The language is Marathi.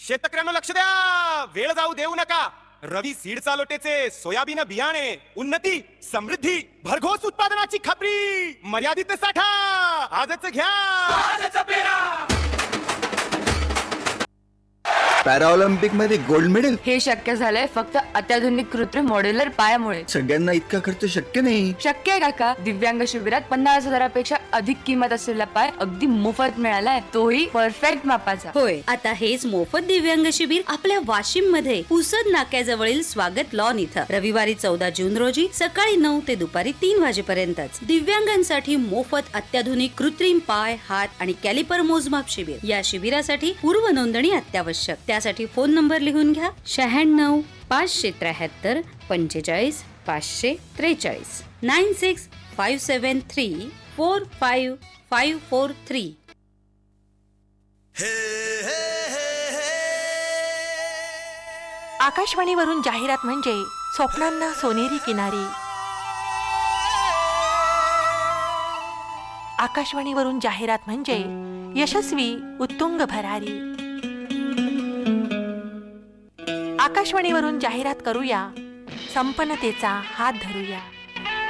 शेतकऱ्यांना लक्ष द्या, वेळ जाऊ देऊ नका. रवी सीड चालोटेचे सोयाबीन बियाणे, उन्नती, समृद्धी, भरघोस उत्पादनाची खात्री, मर्यादित साठा, आजच घ्या. पॅराऑलिम्पिक मध्ये गोल्ड मेडल हे शक्य झालंय फक्त अत्याधुनिक कृत्रिम मॉड्युलर पायामुळे. सगळ्यांना इतका खर्च शक्य नाही. शक्य आहे काका. दिव्यांग शिबिरात 50,000पेक्षा अधिक किंमत असलेला पाय अगदी मोफत मिळालाय, तोही परफेक्ट मापाचा. होय, आता हेच मोफत दिव्यांग शिबिर आपल्या वाशिम मध्ये पुसद नाक्याजवळील स्वागत लॉन इथं रविवारी 14 जून रोजी सकाळी 9 ते दुपारी 3 वाजेपर्यंतच. दिव्यांगांसाठी मोफत अत्याधुनिक कृत्रिम पाय, हात आणि कॅलिपर मोजमाप शिबिर. या शिबिरासाठी पूर्व नोंदणी अत्यावश्यक. त्यासाठी फोन नंबर लिहून घ्या: 96 573 45 543 9657345543. आकाशवाणीवरून जाहिरात म्हणजे स्वप्नांना सोनेरी किनारी. आकाशवाणीवरून जाहिरात म्हणजे यशस्वी उत्तुंग भरारी. आकाशवाणीवरून जाहिरात करूया, संपन्नतेचा हात धरूया.